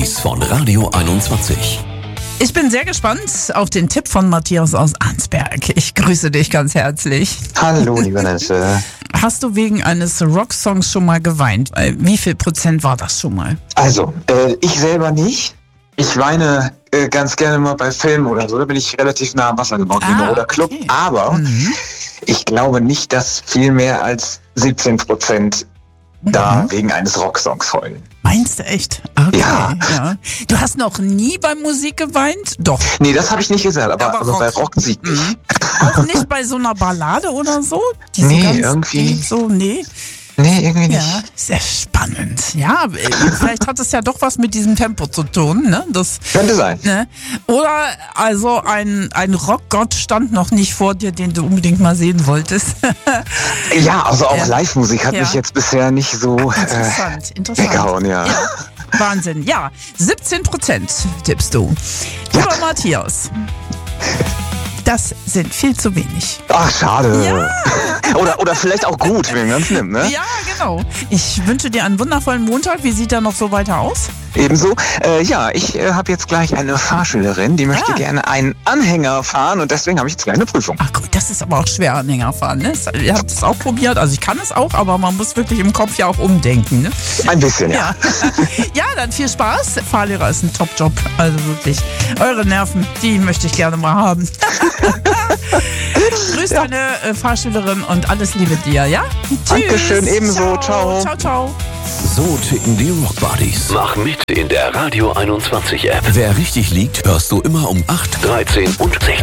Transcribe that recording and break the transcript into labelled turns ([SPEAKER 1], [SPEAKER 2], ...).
[SPEAKER 1] Buddies von Radio 21.
[SPEAKER 2] Ich bin sehr gespannt auf den Tipp von Matthias aus Arnsberg. Ich grüße dich ganz herzlich.
[SPEAKER 3] Hallo, liebe Nesse.
[SPEAKER 2] Hast du wegen eines Rocksongs schon mal geweint? Wie viel Prozent war das schon mal?
[SPEAKER 3] Also, ich selber nicht. Ich weine ganz gerne mal bei Filmen oder so. Da bin ich relativ nah am Wasser gebaut, oder Club.
[SPEAKER 2] Okay.
[SPEAKER 3] Aber ich glaube nicht, dass viel mehr als 17% da wegen eines Rocksongs heulen.
[SPEAKER 2] Meinst du echt? Okay,
[SPEAKER 3] Ja.
[SPEAKER 2] Du hast noch nie bei Musik geweint? Doch.
[SPEAKER 3] Nee, das habe ich nicht gesagt, aber
[SPEAKER 2] Aber
[SPEAKER 3] bei Rockmusik nicht.
[SPEAKER 2] Auch nicht bei so einer Ballade oder so? Die so
[SPEAKER 3] Nee,
[SPEAKER 2] ganz
[SPEAKER 3] irgendwie-
[SPEAKER 2] deep so, nee.
[SPEAKER 3] Nee, irgendwie nicht.
[SPEAKER 2] Ja, sehr spannend. Ja, vielleicht hat es ja doch was mit diesem Tempo zu tun, ne? Das,
[SPEAKER 3] Könnte sein.
[SPEAKER 2] ne? Oder also ein Rockgott stand noch nicht vor dir, den du unbedingt mal sehen wolltest.
[SPEAKER 3] Ja, also auch
[SPEAKER 2] Ja.
[SPEAKER 3] Live-Musik hat
[SPEAKER 2] Ja.
[SPEAKER 3] mich jetzt bisher nicht so
[SPEAKER 2] Interessant.
[SPEAKER 3] weggehauen, ja.
[SPEAKER 2] Wahnsinn. Ja, 17% tippst du. Lieber Matthias, das sind viel zu wenig.
[SPEAKER 3] Ach, schade.
[SPEAKER 2] Ja.
[SPEAKER 3] Oder vielleicht auch gut, wenn man es nimmt, ne?
[SPEAKER 2] Ja, genau. Ich wünsche dir einen wundervollen Montag. Wie sieht er noch so weiter aus?
[SPEAKER 3] Ebenso. Ich habe jetzt gleich eine Fahrschülerin, die möchte gerne einen Anhänger fahren und deswegen habe ich jetzt gleich eine Prüfung.
[SPEAKER 2] Ach gut, das ist aber auch schwer, Anhänger fahren. Ne? Ihr habt es auch probiert, also ich kann es auch, aber man muss wirklich im Kopf ja auch umdenken. Ne?
[SPEAKER 3] Ein bisschen, ja.
[SPEAKER 2] Ja, dann viel Spaß. Fahrlehrer ist ein Top-Job, also wirklich. Eure Nerven, die möchte ich gerne mal haben. Grüß deine Fahrschülerin und alles Liebe dir, ja? Tschüss.
[SPEAKER 3] Dankeschön, ebenso. Ciao.
[SPEAKER 2] Ciao, ciao.
[SPEAKER 1] So ticken die Rock Buddies.
[SPEAKER 4] Mach mit in der Radio 21 App.
[SPEAKER 1] Wer richtig liegt, hörst du immer um 8,
[SPEAKER 4] 13 und 16